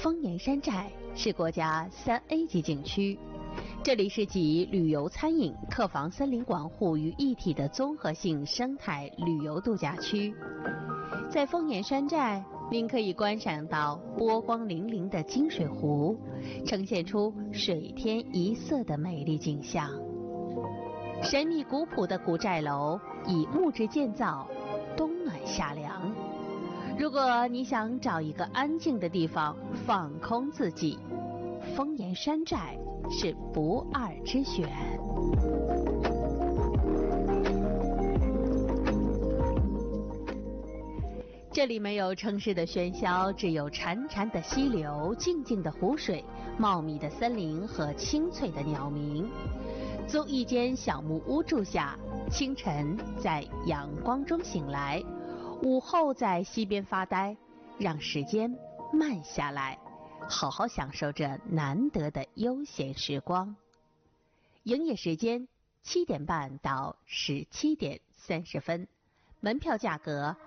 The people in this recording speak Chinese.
丰岩山寨是国家3A 级景区，这里是集旅游、餐饮、客房、森林管护于一体的综合性生态旅游度假区。在丰岩山寨，您可以观赏到波光粼粼的金水湖，呈现出水天一色的美丽景象。神秘古朴的古寨楼以木质建造，冬暖夏凉。如果你想找一个安静的地方放空自己，丰岩山寨是不二之选。这里没有城市的喧嚣，只有潺潺的溪流、静静的湖水、茂密的森林和清脆的鸟鸣。租一间小木屋住下，清晨在阳光中醒来，午后在溪边发呆，让时间慢下来，好好享受这难得的悠闲时光。营业时间7点半到17点30分，门票价格